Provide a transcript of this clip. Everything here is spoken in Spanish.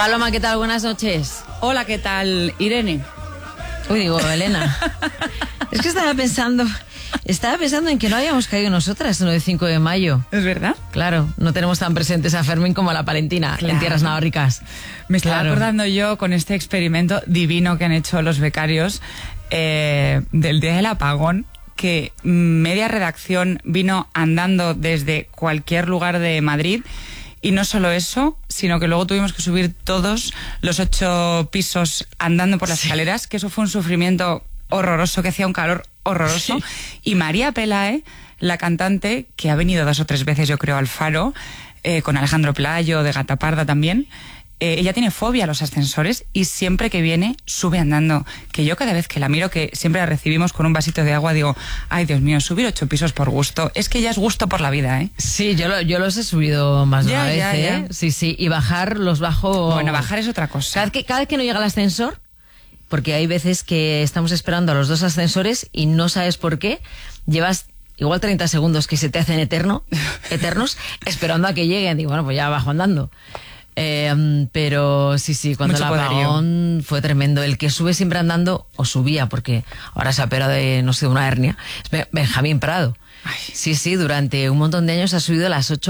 Paloma, ¿qué tal? Buenas noches. Hola, ¿qué tal, Irene? Uy, digo, Elena. Es que estaba pensando en que no habíamos caído nosotras en lo de 5 de mayo. ¿Es verdad? Claro, no tenemos tan presentes a Fermín como a la Palentina, Claro. en tierras navarricas. Me estaba acordando yo con este experimento divino que han hecho los becarios del día del apagón, que media redacción vino andando desde cualquier lugar de Madrid. Y no solo eso, sino que luego tuvimos que subir todos los 8 pisos andando por las escaleras, que eso fue un sufrimiento horroroso, que hacía un calor horroroso. Sí. Y María Pelae, la cantante, que ha venido 2 o 3 veces, yo creo, al Faro, con Alejandro Pelayo, de Gata Parda también, ella tiene fobia a los ascensores y siempre que viene sube andando. Que yo cada vez que la miro, que siempre la recibimos con un vasito de agua, digo, ay Dios mío, subir 8 pisos por gusto. Es que ya es gusto por la vida, ¿eh? Sí, yo los he subido más de una vez, ¿eh? Ya. Sí, y bajar los bajo... Bueno, bajar es otra cosa. Cada vez que no llega el ascensor, porque hay veces que estamos esperando a los 2 ascensores y no sabes por qué, llevas igual 30 segundos que se te hacen eternos, esperando a que lleguen. Digo, bueno, pues ya bajo andando. Pero sí, cuando Mucho el apagón fue tremendo. El que sube siempre andando, o subía, porque ahora se ha operado de, no sé, una hernia, es Benjamín Prado. Ay. Sí, durante un montón de años ha subido las 8